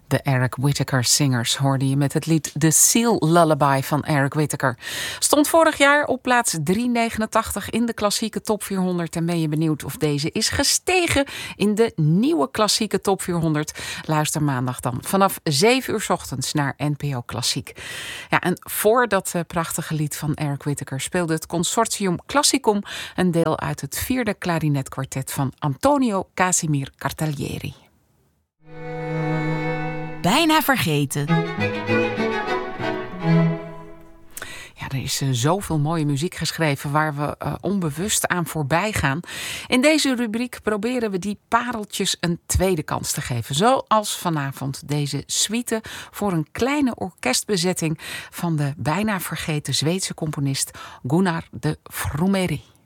De Eric Whitacre Singers hoorde je met het lied The Seal Lullaby van Eric Whitacre. Stond vorig jaar op plaats 389 in de klassieke top 400. En ben je benieuwd of deze is gestegen in de nieuwe klassieke top 400? Luister maandag dan vanaf 7 uur 's ochtends naar NPO Klassiek. Ja, en voor dat prachtige lied van Eric Whitacre speelde het Consortium Classicum een deel uit het 4e klarinetkwartet van Antonio Casimir Cartaglieri. Bijna vergeten. Ja, er is zoveel mooie muziek geschreven waar we onbewust aan voorbij gaan. In deze rubriek proberen we die pareltjes een tweede kans te geven. Zoals vanavond deze suite voor een kleine orkestbezetting van de bijna vergeten Zweedse componist Gunnar de Fromeri.